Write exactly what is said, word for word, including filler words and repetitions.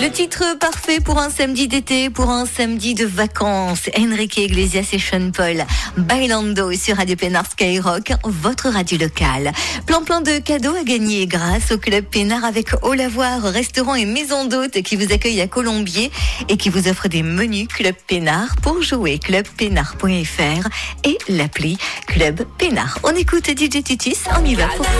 Le titre parfait pour un samedi d'été, pour un samedi de vacances. Enrique Iglesias et Sean Paul. Bailando sur Radio Pénard Skyrock, votre radio locale. Plein plein de cadeaux à gagner grâce au Club Pénard avec Au Lavoir, restaurant et maison d'hôtes qui vous accueille à Colombier et qui vous offre des menus Club Pénard pour jouer. club pénard point f r et l'appli Club Pénard. On écoute D J Titus, on y va pour